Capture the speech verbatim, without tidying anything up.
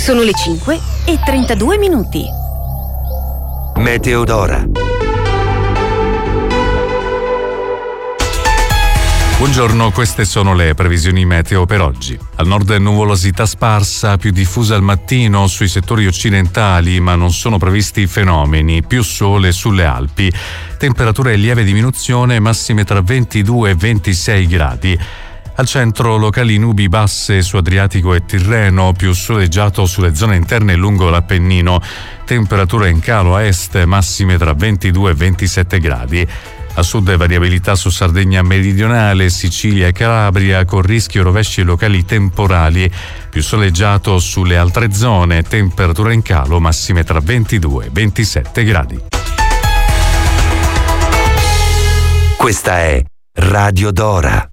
Sono le cinque e trentadue minuti. Meteodora. Buongiorno, queste sono le previsioni meteo per oggi. Al nord nuvolosità sparsa, più diffusa al mattino sui settori occidentali, ma non sono previsti fenomeni, più sole sulle Alpi. Temperature in lieve diminuzione, massime tra ventidue e ventisei gradi. Al centro locali nubi basse su Adriatico e Tirreno, più soleggiato sulle zone interne lungo l'Appennino. Temperature in calo a est, massime tra ventidue e ventisette gradi. A sud variabilità su Sardegna meridionale, Sicilia e Calabria con rischio rovesci locali temporali, più soleggiato sulle altre zone, temperature in calo massime tra ventidue e ventisette gradi. Questa è Radio Dora.